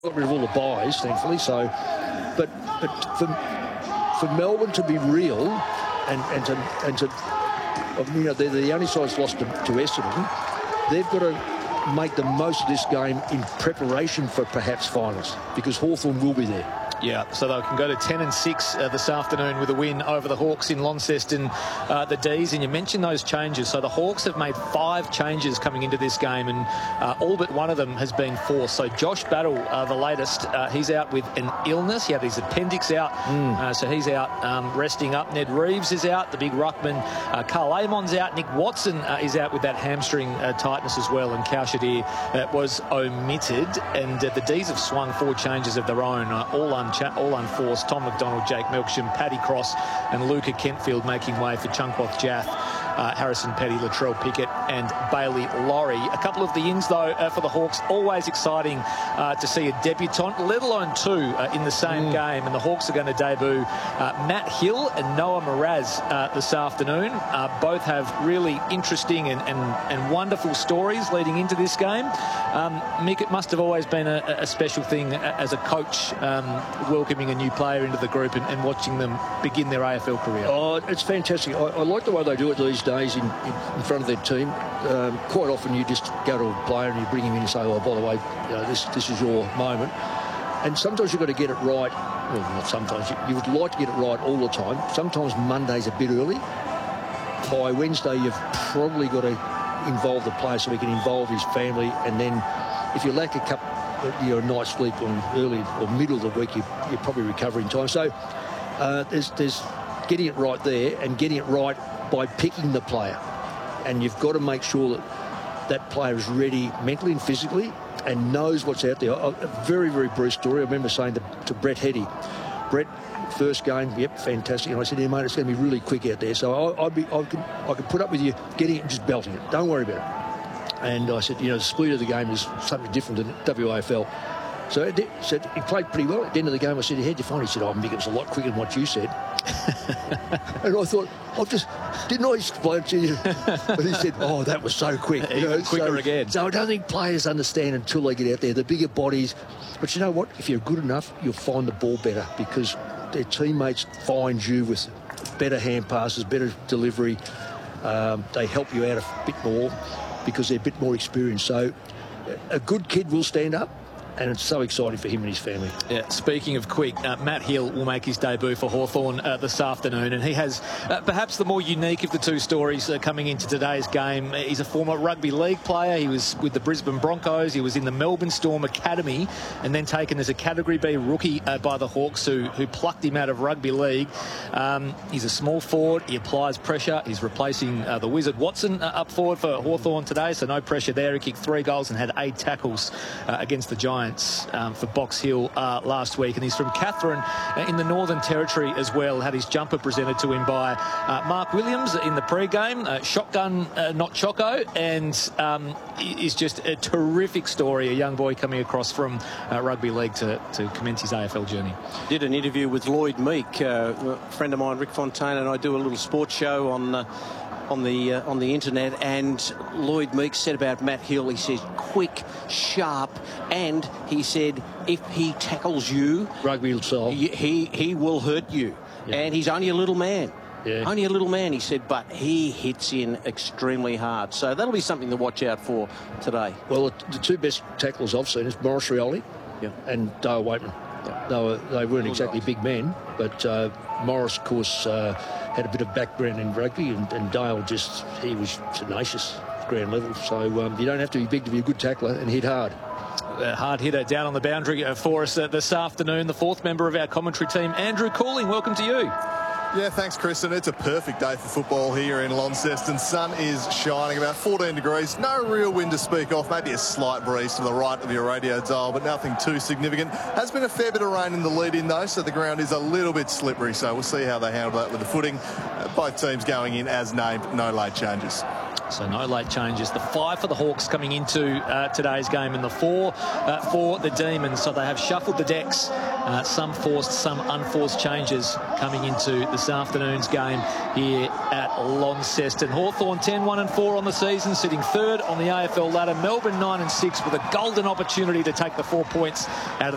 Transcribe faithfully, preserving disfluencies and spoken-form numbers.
got rid of all the buys, thankfully. So, but but for for Melbourne to be real and and to and to you know they're the only side that's lost to, to Essendon. They've got to make the most of this game in preparation for perhaps finals, because Hawthorn will be there. Yeah, so they can go to ten and six uh, this afternoon with a win over the Hawks in Launceston, uh, the D's. And you mentioned those changes. So the Hawks have made five changes coming into this game, and uh, all but one of them has been forced. So Josh Battle, uh, the latest, uh, he's out with an illness. He had his appendix out, mm. uh, so he's out um, resting up. Ned Reeves is out, the big ruckman. Uh, Carl Amon's out. Nick Watson uh, is out with that hamstring uh, tightness as well. And Kal Shadir uh, was omitted. And uh, the D's have swung four changes of their own, uh, all un all unforced. Tom McDonald, Jake Milksham, Paddy Cross and Luca Kentfield making way for Chunkwuth Jaff, uh, Harrison Petty, Latrell Pickett and Bailey Laurie. A couple of the ins, though, uh, for the Hawks. Always exciting uh, to see a debutant, let alone two, uh, in the same mm. game. And the Hawks are going to debut uh, Matt Hill and Noah Miraz uh, this afternoon. Uh, both have really interesting and, and, and wonderful stories leading into this game. Um, Mick, it must have always been a, a special thing as a coach, um, welcoming a new player into the group and, and watching them begin their A F L career. Oh, it's fantastic. I, I like the way they do it these days in, in, in front of their team. Um, quite often you just go to a player and you bring him in and say, oh, by the way, you know, this, this is your moment. And sometimes you've got to get it right. Well, not sometimes. You, you would like to get it right all the time. Sometimes Monday's a bit early. By Wednesday, you've probably got to involve the player so he can involve his family. And then if you lack a couple, you know, a night's sleep on early or middle of the week, you, you're probably recovering time. So uh, there's, there's getting it right there and getting it right by picking the player. And you've got to make sure that that player is ready mentally and physically and knows what's out there. A very, very brief story. I remember saying to, to Brett Heddy, Brett, first game, yep, fantastic. And I said, yeah, mate, it's going to be really quick out there. So I, I'd be, I could, I could put up with you getting it and just belting it. Don't worry about it. And I said, you know, the speed of the game is something different than W A F L. So it said he played pretty well. At the end of the game, I said, how'd you find it? He said, oh, Mick, it was a lot quicker than what you said. And I thought, I've just, didn't I explain it to you? But he said, oh, that was so quick. You know, quicker so, again. So I don't think players understand until they get out there, the bigger bodies. But you know what? If you're good enough, you'll find the ball better because their teammates find you with better hand passes, better delivery. Um, they help you out a bit more because they're a bit more experienced. So a good kid will stand up, and it's so exciting for him and his family. Yeah. Speaking of quick, uh, Matt Hill will make his debut for Hawthorn uh, this afternoon, and he has uh, perhaps the more unique of the two stories uh, coming into today's game. He's a former rugby league player. He was with the Brisbane Broncos. He was in the Melbourne Storm Academy and then taken as a Category B rookie uh, by the Hawks, who, who plucked him out of rugby league. Um, he's a small forward. He applies pressure. He's replacing uh, the Wizard Watson uh, up forward for Hawthorn today, so no pressure there. He kicked three goals and had eight tackles uh, against the Giants. Um, for Box Hill uh, last week, and he's from Katherine uh, in the Northern Territory as well. Had his jumper presented to him by uh, Mark Williams in the pre-game. Uh, shotgun, uh, not choco, and um, is just a terrific story. A young boy coming across from uh, rugby league to, to commence his A F L journey. Did an interview with Lloyd Meek, uh, a friend of mine, Rick Fontaine, and I do a little sports show on. Uh, on the uh, on the internet, and Lloyd Meek said about Matt Hill, he says quick, sharp, and he said if he tackles you, rugby style, he he will hurt you. Yeah. And he's only a little man. Yeah. Only a little man, he said, but he hits in extremely hard. So that'll be something to watch out for today. Well, the two best tacklers I've seen is Maurice Rioli yeah. and Dale Waitman. Yeah. They, were, they weren't exactly big men, but uh, Morris, of course, uh, had a bit of background in rugby, and, and Dale just, he was tenacious ground level. So um, you don't have to be big to be a good tackler and hit hard. A hard hitter down on the boundary uh, for us uh, this afternoon. The fourth member of our commentary team, Andrew Cooling. Welcome to you. Yeah, thanks, Chris. And it's a perfect day for football here in Launceston. Sun is shining, about fourteen degrees. No real wind to speak of. Maybe a slight breeze to the right of your radio dial, but nothing too significant. Has been a fair bit of rain in the lead-in, though, so the ground is a little bit slippery. So we'll see how they handle that with the footing. Uh, both teams going in as named. No late changes. So no late changes. The five for the Hawks coming into uh, today's game, and the four uh, for the Demons. So they have shuffled the decks. Uh, some forced, some unforced changes coming into this afternoon's game here at Launceston. Hawthorn ten one and four on the season, sitting third on the A F L ladder. Melbourne nine and six with a golden opportunity to take the four points out of